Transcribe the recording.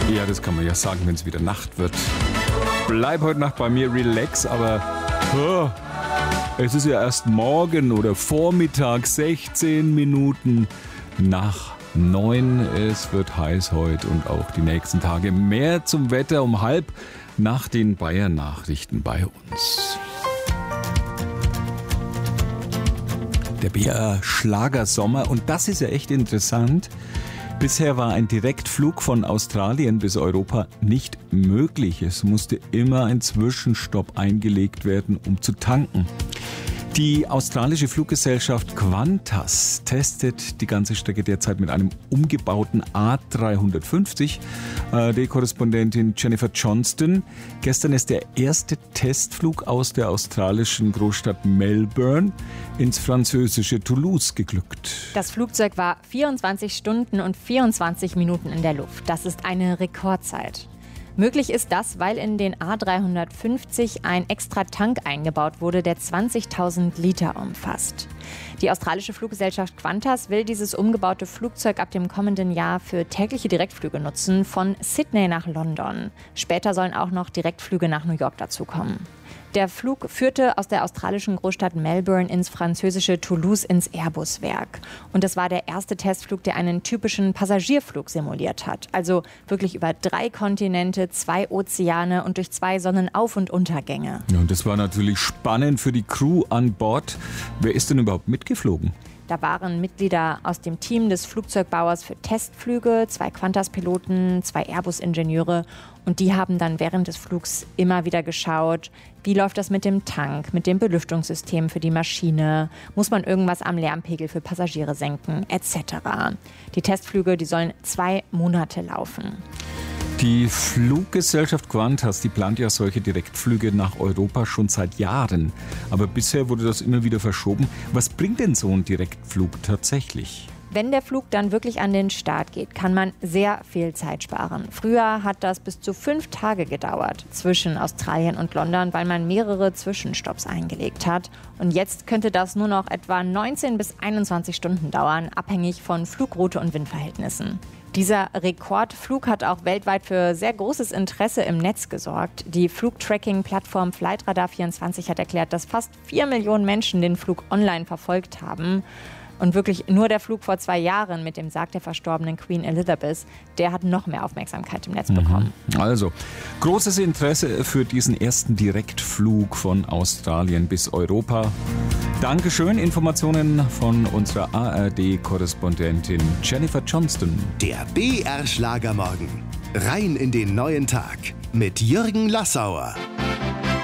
Ja, das kann man ja sagen, wenn es wieder Nacht wird. Bleib heute Nacht bei mir, relax, aber es ist ja erst morgen oder Vormittag, 16 Minuten nach 9. Es wird heiß heute und auch die nächsten Tage. Mehr zum Wetter um 8:30 nach den Bayern-Nachrichten bei uns. Der BR-Schlagersommer, und das ist ja echt interessant. Bisher war ein Direktflug von Australien bis Europa nicht möglich. Es musste immer ein Zwischenstopp eingelegt werden, um zu tanken. Die australische Fluggesellschaft Qantas testet die ganze Strecke derzeit mit einem umgebauten A350. Die Korrespondentin Jennifer Johnston. Gestern ist der erste Testflug aus der australischen Großstadt Melbourne ins französische Toulouse geglückt. Das Flugzeug war 24 Stunden und 24 Minuten in der Luft. Das ist eine Rekordzeit. Möglich ist das, weil in den A350 ein extra Tank eingebaut wurde, der 20.000 Liter umfasst. Die australische Fluggesellschaft Qantas will dieses umgebaute Flugzeug ab dem kommenden Jahr für tägliche Direktflüge nutzen, von Sydney nach London. Später sollen auch noch Direktflüge nach New York dazukommen. Der Flug führte aus der australischen Großstadt Melbourne ins französische Toulouse ins Airbus-Werk. Und das war der erste Testflug, der einen typischen Passagierflug simuliert hat. Also wirklich über 3 Kontinente, 2 Ozeane und durch 2 Sonnenauf- und Untergänge. Ja, und das war natürlich spannend für die Crew an Bord. Wer ist denn überhaupt mitgeflogen? Da waren Mitglieder aus dem Team des Flugzeugbauers für Testflüge, 2 Qantas-Piloten, 2 Airbus-Ingenieure. Und die haben dann während des Flugs immer wieder geschaut, wie läuft das mit dem Tank, mit dem Belüftungssystem für die Maschine, muss man irgendwas am Lärmpegel für Passagiere senken, etc. Die Testflüge, die sollen 2 Monate laufen. Die Fluggesellschaft Qantas, die plant ja solche Direktflüge nach Europa schon seit Jahren. Aber bisher wurde das immer wieder verschoben. Was bringt denn so ein Direktflug tatsächlich? Wenn der Flug dann wirklich an den Start geht, kann man sehr viel Zeit sparen. Früher hat das bis zu 5 Tage gedauert zwischen Australien und London, weil man mehrere Zwischenstopps eingelegt hat. Und jetzt könnte das nur noch etwa 19 bis 21 Stunden dauern, abhängig von Flugroute und Windverhältnissen. Dieser Rekordflug hat auch weltweit für sehr großes Interesse im Netz gesorgt. Die Flugtracking-Plattform Flightradar24 hat erklärt, dass fast 4 Millionen Menschen den Flug online verfolgt haben. Und wirklich nur der Flug vor 2 Jahren mit dem Sarg der verstorbenen Queen Elizabeth, der hat noch mehr Aufmerksamkeit im Netz bekommen. Also, großes Interesse für diesen ersten Direktflug von Australien bis Europa. Dankeschön. Informationen von unserer ARD-Korrespondentin Jennifer Johnston. Der BR Schlagermorgen. Rein in den neuen Tag mit Jürgen Lassauer.